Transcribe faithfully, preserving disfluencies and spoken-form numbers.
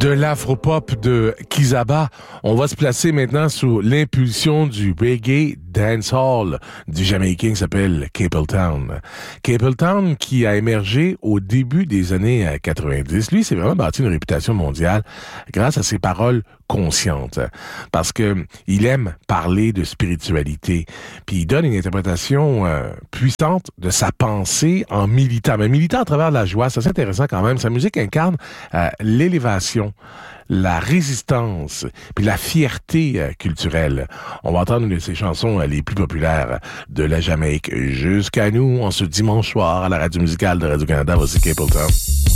De l'afropop de Kizaba, on va se placer maintenant sous l'impulsion du reggae dancehall du Jamaïcain qui s'appelle Capleton. Capleton qui a émergé au début des années quatre-vingt-dix. Lui, c'est vraiment bâti une réputation mondiale grâce à ses paroles conscientes. Parce que il aime parler de spiritualité. Puis il donne une interprétation euh, puissante de sa pensée en militant. Mais militant à travers la joie, c'est assez intéressant quand même. Sa musique incarne euh, l'élévation, la résistance, puis la fierté euh, culturelle. On va entendre une de ses chansons euh, les plus populaires de la Jamaïque jusqu'à nous, en ce dimanche soir, à la radio musicale de Radio-Canada. Voici Capleton.